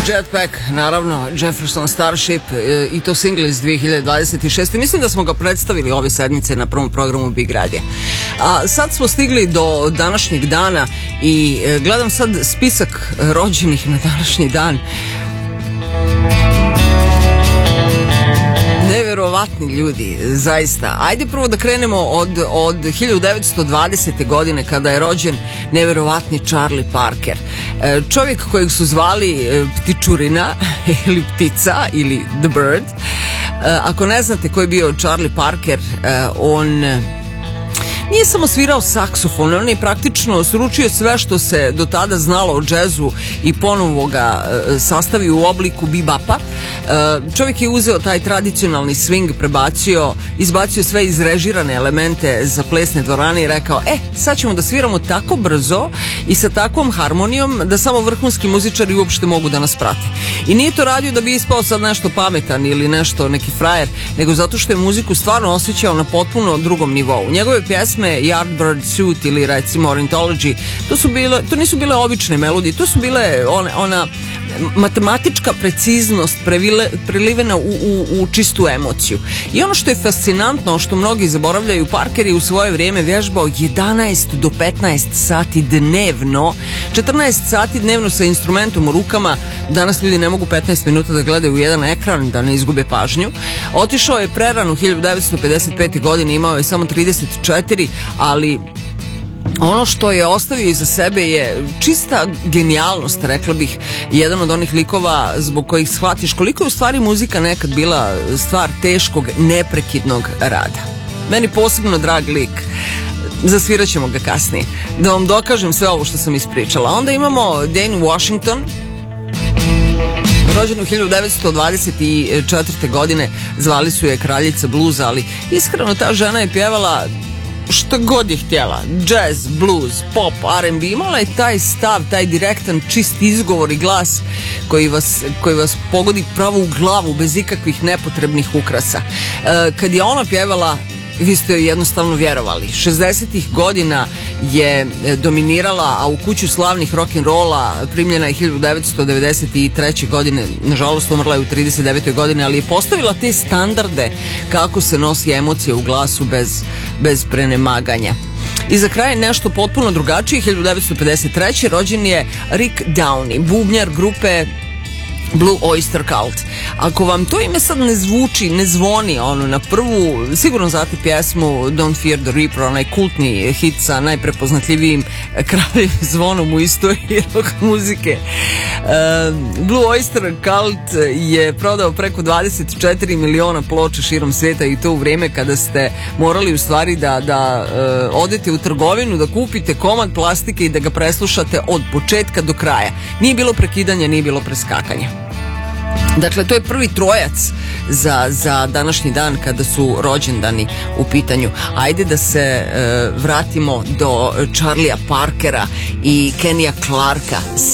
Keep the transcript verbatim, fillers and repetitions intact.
Jetpack, naravno, Jefferson Starship e, i to single iz dve hiljade dvadeset šeste. Mislim da smo ga predstavili ove sedmice na prvom programu Big Radija. A sad smo stigli do današnjeg dana i e, gledam sad spisak rođenih na današnji dan. Neverovatni ljudi, zaista. Ajde prvo da krenemo od, od hiljadu devetsto dvadesete godine kada je rođen neverovatni Charlie Parker. E, čovjek kojeg su zvali e, Ptičurina ili Ptica ili The Bird. E, ako ne znate ko je bio Charlie Parker, e, on nije samo svirao saksofon, on je praktično sručio sve što se do tada znalo o džezu i ponovo ga e, sastavio u obliku bebapa. E, čovjek je uzeo taj tradicionalni swing, prebacio, izbacio sve izrežirane elemente za plesne dvorane i rekao, e, sad ćemo da sviramo tako brzo i sa takvom harmonijom da samo vrhunski muzičari uopšte mogu da nas prate. I nije to radio da bi ispao sad nešto pametan ili nešto, neki frajer, nego zato što je muziku stvarno osjećao na potpuno drugom nivou. Njegove pjesme Yardbird Suit ili recimo Ornithology, to su bile, to nisu bile obične melodije, to su bile one, ona matematička preciznost previle, prelivena u, u, u čistu emociju. I ono što je fascinantno, što mnogi zaboravljaju, Parker je u svoje vrijeme vježbao jedanaest do petnaest sati dnevno, četrnaest sati dnevno sa instrumentom u rukama. Danas ljudi ne mogu petnaest minuta da gledaju u jedan ekran, da ne izgube pažnju. Otišao je prerano u hiljadu devetsto pedeset pete. godine, imao je samo trideset četiri, ali ono što je ostavio iza sebe je čista genijalnost, rekla bih, jedan od onih likova zbog kojih shvatiš koliko je u stvari muzika nekad bila stvar teškog, neprekidnog rada. Meni posebno drag lik, zasvirat ćemo ga kasnije, da vam dokažem sve ovo što sam ispričala. Onda imamo Dane Washington, rođen u hiljadu devetsto dvadeset četvrte. godine, zvali su je kraljica bluza, ali iskreno ta žena je pjevala što god je htjela, jazz, blues, pop, R and B, imala je taj stav, taj direktan, čist izgovor i glas koji vas, koji vas pogodi pravo u glavu bez ikakvih nepotrebnih ukrasa. E, kad je ona pjevala, vi ste joj jednostavno vjerovali. šezdesetih godina je dominirala, a u kuću slavnih rock'n'rolla primljena je hiljadu devetsto devedeset treće. godine, nažalost umrla je u trideset devetoj. godini, ali je postavila te standarde kako se nosi emocija u glasu bez, bez prenemaganja. I za kraj nešto potpuno drugačije, hiljadu devetsto pedeset treće. rođen je Rick Downey, bubnjar grupe Blue Oyster Cult. Ako vam to ime sad ne zvuči, ne zvoni ono na prvu, sigurno znate pjesmu Don't Fear the Reaper, onaj kultni hit sa najprepoznatljivijim kraljevim zvonom u istoriji rock muzike. Uh, Blue Oyster Cult je prodao preko dvadeset četiri miliona ploča širom svijeta i to u vrijeme kada ste morali u stvari da, da uh, odete u trgovinu, da kupite komad plastike i da ga preslušate od početka do kraja. Nije bilo prekidanja, nije bilo preskakanja. Dakle, to je prvi trojac za, za današnji dan kada su rođendani u pitanju. Ajde da se e, vratimo do Charlie'a Parkera i Kennya Clarka.